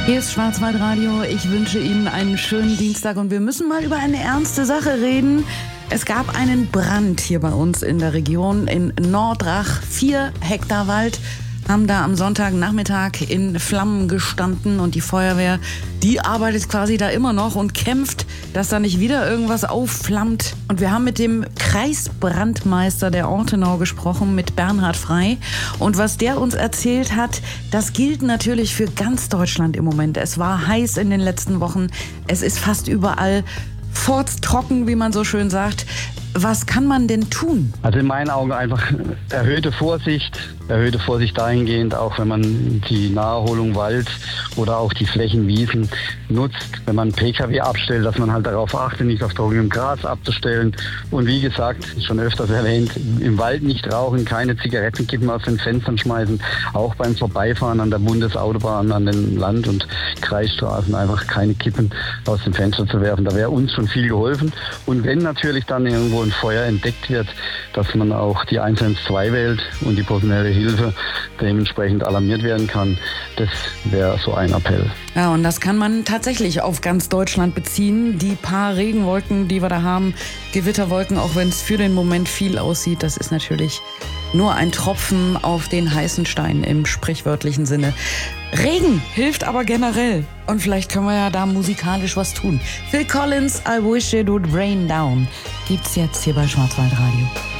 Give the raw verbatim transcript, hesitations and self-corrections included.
Hier ist Schwarzwaldradio. Ich wünsche Ihnen einen schönen Dienstag und wir müssen mal über eine ernste Sache reden. Es gab einen Brand hier bei uns in der Region in Nordrach. Vier Hektar Wald haben da am Sonntagnachmittag in Flammen gestanden und die Feuerwehr, die arbeitet quasi da immer noch und kämpft, dass da nicht wieder irgendwas aufflammt. Und wir haben mit dem Kreisbrandmeister der Ortenau gesprochen, mit Bernhard Frei. Und was der uns erzählt hat, das gilt natürlich für ganz Deutschland im Moment. Es war heiß in den letzten Wochen. Es ist fast überall furztrocken, wie man so schön sagt. Was kann man denn tun? Also in meinen Augen einfach erhöhte Vorsicht, erhöhte Vorsicht dahingehend, auch wenn man die Naherholung Wald oder auch die Flächen Wiesen nutzt, wenn man P K W abstellt, dass man halt darauf achtet, nicht auf trockenem Gras abzustellen. Und wie gesagt, schon öfters erwähnt, im Wald nicht rauchen, keine Zigarettenkippen aus den Fenstern schmeißen, auch beim Vorbeifahren an der Bundesautobahn, an den Land- und Kreisstraßen einfach keine Kippen aus dem Fenster zu werfen. Da wäre uns schon viel geholfen. Und wenn natürlich dann irgendwo ein Feuer entdeckt wird, dass man auch die eins eins zwei wählt und die personelle Hilfe dementsprechend alarmiert werden kann. Das wäre so ein Appell. Ja, und das kann man tatsächlich auf ganz Deutschland beziehen. Die paar Regenwolken, die wir da haben, Gewitterwolken, auch wenn es für den Moment viel aussieht, das ist natürlich nur ein Tropfen auf den heißen Stein im sprichwörtlichen Sinne. Regen hilft aber generell. Und vielleicht können wir ja da musikalisch was tun. Phil Collins, I Wish It Would Rain Down, gibt's jetzt hier bei Schwarzwaldradio.